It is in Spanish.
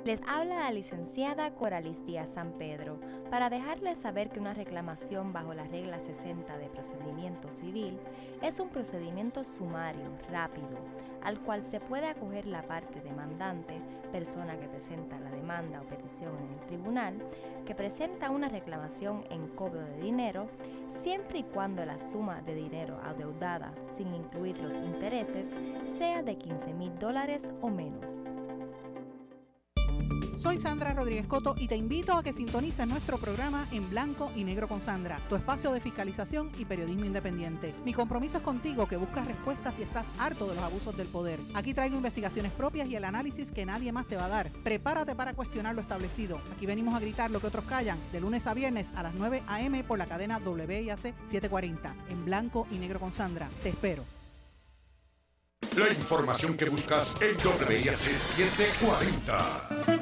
Les habla la licenciada Coralis Díaz San Pedro para dejarles saber que una reclamación bajo la regla 60 de procedimiento civil es un procedimiento sumario, rápido, al cual se puede acoger la parte demandante, persona que presenta la demanda o petición en el tribunal, que presenta una reclamación en cobro de dinero, siempre y cuando la suma de dinero adeudada, sin incluir los intereses, sea de $15,000 o menos. Soy Sandra Rodríguez Coto y te invito a que sintonices nuestro programa En Blanco y Negro con Sandra, tu espacio de fiscalización y periodismo independiente. Mi compromiso es contigo, que buscas respuestas y estás harto de los abusos del poder. Aquí traigo investigaciones propias y el análisis que nadie más te va a dar. Prepárate para cuestionar lo establecido. Aquí venimos a gritar lo que otros callan, de lunes a viernes a las 9 a.m. por la cadena WIAC 740. En Blanco y Negro con Sandra. Te espero. La información que buscas en WIAC 740.